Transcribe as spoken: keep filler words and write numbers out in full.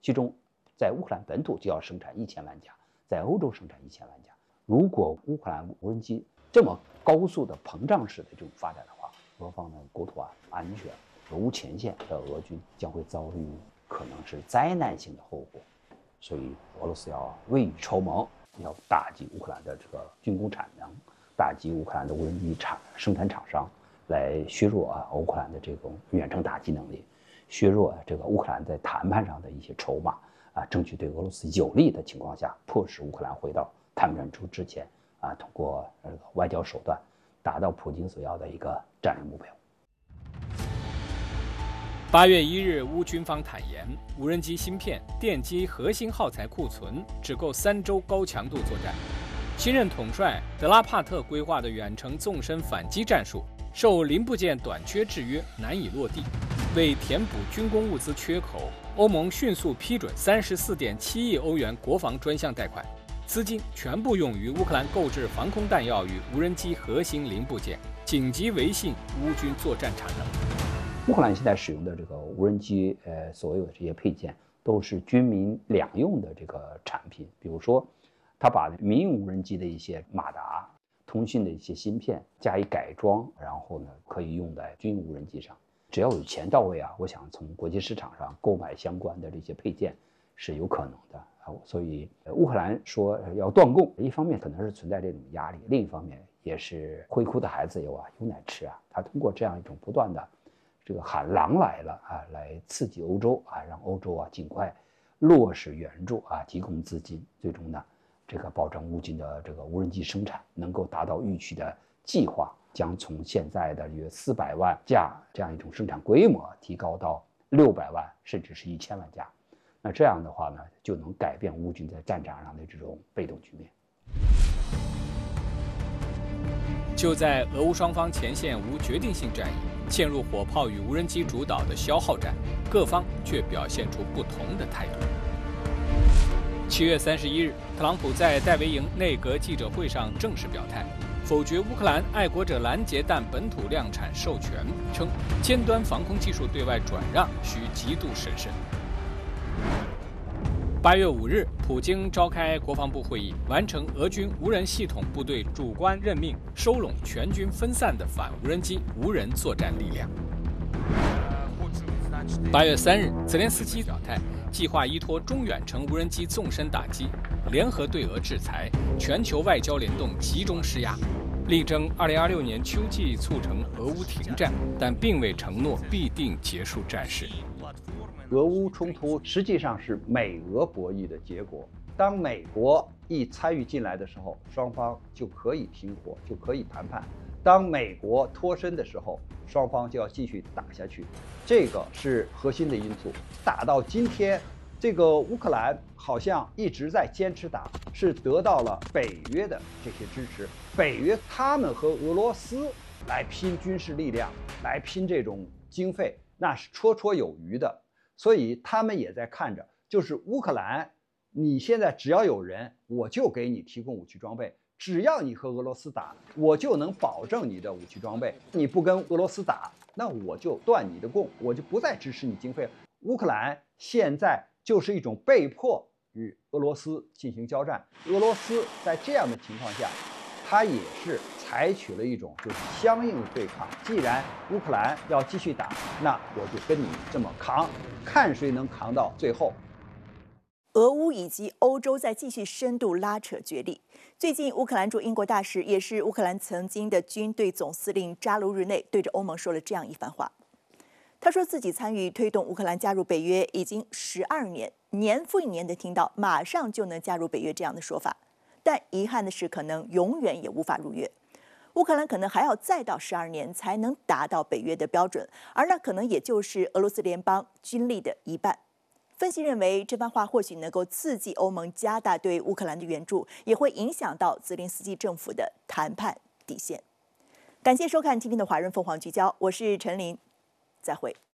其中在乌克兰本土就要生产一千万架，在欧洲生产一千万架。如果乌克兰无人机这么高速的膨胀式的这种发展的话，俄方的国土安全、俄乌前线的俄军将会遭遇可能是灾难性的后果。所以俄罗斯要未雨绸缪，要打击乌克兰的这个军工产能，打击乌克兰的无人机厂生产厂商，来削弱啊乌克兰的这种远程打击能力，削弱这个乌克兰在谈判上的一些筹码啊，争取对俄罗斯有利的情况下，迫使乌克兰回到谈判桌之前啊，通过这个外交手段达到普京所要的一个战略目标。 八月一日，乌军方坦言，无人机芯片奠基核心耗材库存只够三周高强度作战。新任统帅德拉帕特规划的远程纵深反击战术，受零部件短缺制约，难以落地。为填补军工物资缺口，欧盟迅速批准三十四点七亿欧元国防专项贷款，资金全部用于乌克兰购置防空弹药与无人机核心零部件，紧急维系乌军作战产能。 乌克兰现在使用的这个无人机，呃，所有的这些配件都是军民两用的这个产品。比如说，他把民用无人机的一些马达、通讯的一些芯片加以改装，然后呢，可以用在军用无人机上。只要有钱到位啊，我想从国际市场上购买相关的这些配件是有可能的啊。所以，乌克兰说要断供，一方面可能是存在这种压力，另一方面也是会哭的孩子有啊有奶吃啊。他通过这样一种不断的这个喊狼来了啊，来刺激欧洲啊，让欧洲啊尽快落实援助啊，提供资金，最终呢，这个保证乌军的这个无人机生产能够达到预期的计划，将从现在的约四百万架这样一种生产规模提高到六百万甚至是一千万架。那这样的话呢，就能改变乌军在战场上的这种被动局面。 就在俄乌双方前线无决定性战役，陷入火炮与无人机主导的消耗战，各方却表现出不同的态度。七月三十一日，特朗普在戴维营内阁记者会上正式表态，否决乌克兰爱国者拦截弹本土量产授权，称尖端防空技术对外转让需极度审慎。八月五日，普京召开国防部会议，完成俄军无人系统部队主观任命，收拢全军分散的反无人机无人作战力量。八月三日，泽连斯基表态，计划依托中远程无人机纵深打击，联合对俄制裁，全球外交联动集中施压，力争二零二六年秋季促成俄乌停战，但并未承诺必定结束战事。 俄乌冲突实际上是美俄博弈的结果。当美国一参与进来的时候，双方就可以停火，就可以谈判；当美国脱身的时候，双方就要继续打下去。这个是核心的因素。打到今天，这个乌克兰好像一直在坚持打，是得到了北约的这些支持。北约他们和俄罗斯来拼军事力量，来拼这种经费，那是绰绰有余的。所以他们也在看着，就是乌克兰，你现在只要有人，我就给你提供武器装备；只要你和俄罗斯打，我就能保证你的武器装备。你不跟俄罗斯打，那我就断你的供，我就不再支持你经费。乌克兰现在就是一种被迫与俄罗斯进行交战，俄罗斯在这样的情况下，他也是采取了一种就是相应的对抗。既然乌克兰要继续打，那我就跟你这么扛，看谁能扛到最后。 俄乌以及欧洲在继续深度拉扯角力。最近，乌克兰驻英国大使，也是乌克兰曾经的军队总司令扎卢日内，对着欧盟说了这样一番话。他说自己参与推动乌克兰加入北约已经十二年，年复一年的听到马上就能加入北约这样的说法，但遗憾的是，可能永远也无法入约。乌克兰可能还要再到十二年才能达到北约的标准，而那可能也就是俄罗斯联邦军力的一半。分析认为，这番话或许能够刺激欧盟加大对乌克兰的援助，也会影响到泽连斯基政府的谈判底线。感谢收看今天的华人凤凰聚焦，我是陈琳，再会。